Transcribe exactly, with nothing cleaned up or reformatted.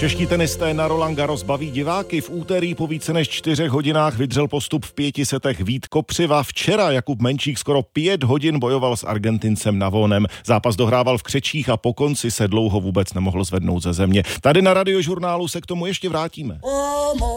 Čeští tenisté na Roland Garros baví diváky. V úterý po více než čtyřech hodinách vydřel postup v pěti setech Vít Kopřiva. Včera Jakub Menčík skoro pět hodin bojoval s Argentincem Navonem. Zápas dohrával v křečích a po konci se dlouho vůbec nemohl zvednout ze země. Tady na Radiožurnálu se k tomu ještě vrátíme.